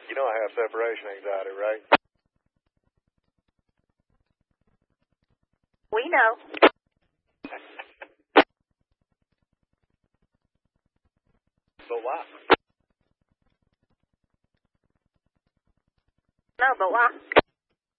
You know I have separation anxiety, right? We know. So why? No, but why?